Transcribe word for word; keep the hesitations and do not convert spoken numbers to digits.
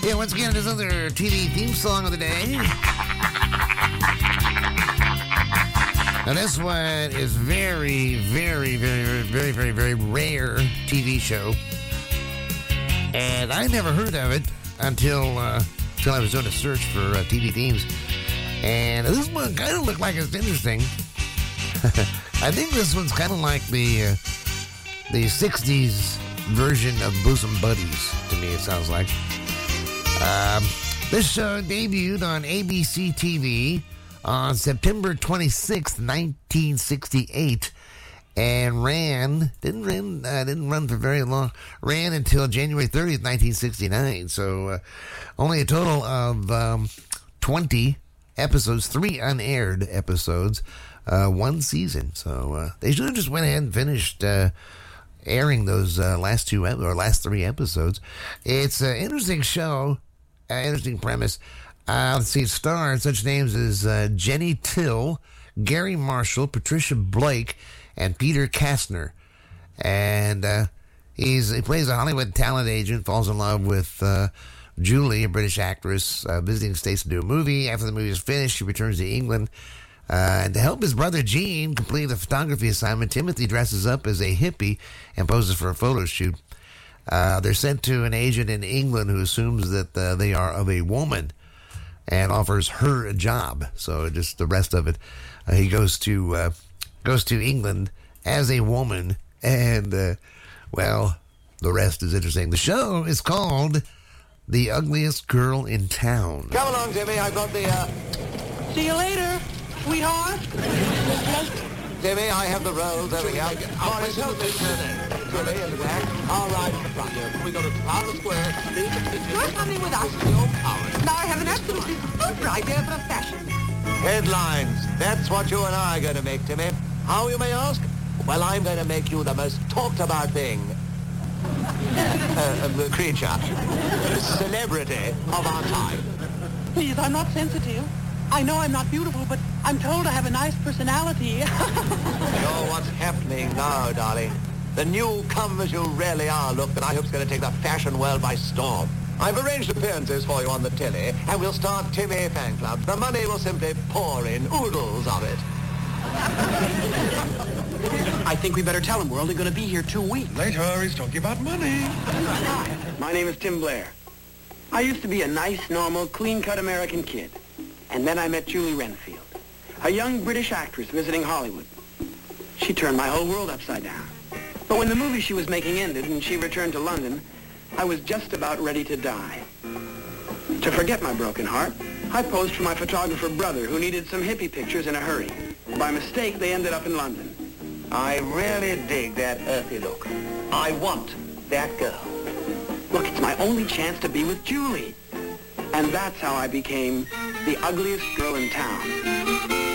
Yeah, once again, this other T V theme song of the day. Now, this one is very, very, very, very, very, very rare T V show. And I never heard of it until, uh, until I was doing a search for uh, T V themes. And this one kind of looked like it's interesting. I think this one's kind of like the uh, the sixties version of Bosom Buddies, to me, it sounds like. Um, this show debuted on A B C T V on September twenty-sixth, nineteen sixty-eight, and ran, didn't run, uh, didn't run for very long, ran until January thirtieth, nineteen sixty-nine, so uh, only a total of um, twenty episodes, three unaired episodes, uh, one season. So uh, they should have just went ahead and finished uh, airing those uh, last two ep- or last three episodes. It's an interesting show, uh, interesting premise. Uh, let's see, it stars such names as uh, Jenny Till, Gary Marshall, Patricia Blake, and Peter Kastner. And uh, he's he plays a Hollywood talent agent, falls in love with Uh, Julie, a British actress, uh, visiting states to do a movie. After the movie is finished, she returns to England. Uh, and to help his brother Gene complete the photography assignment, Timothy dresses up as a hippie and poses for a photo shoot. Uh, they're sent to an agent in England who assumes that uh, they are of a woman and offers her a job. So just the rest of it, uh, he goes to uh, goes to England as a woman, and uh, well, the rest is interesting. The show is called The Ugliest Girl in Town. Come along, Timmy. I've got the, uh... See you later, sweetheart. Timmy, I have the rolls over here. Morris, help me. Timmy, in the back. All right, in the front here. We go to Trafalgar Square. You're coming with us. Now I have an absolutely super idea for a fashion. Headlines. That's what you and I are going to make, Timmy. How, you may ask? Well, I'm going to make you the most talked-about thing. Uh, uh, creature. Celebrity of our time. Please, I'm not sensitive. I know I'm not beautiful, but I'm told I have a nice personality. Oh, what's happening now, darling? The new come as you really are look that I hope is going to take the fashion world by storm. I've arranged appearances for you on the telly, and we'll start Timmy Fan Club. The money will simply pour in, oodles of it. I think we better tell him we're only going to be here two weeks. Later, he's talking about money. Hi, my name is Tim Blair. I used to be a nice, normal, clean-cut American kid. And then I met Julie Renfield, a young British actress visiting Hollywood. She turned my whole world upside down. But when the movie she was making ended and she returned to London, I was just about ready to die. To forget my broken heart, I posed for my photographer brother who needed some hippie pictures in a hurry. By mistake, they ended up in London. I really dig that earthy look. I want that girl. Look, it's my only chance to be with Julie. And that's how I became the ugliest girl in town.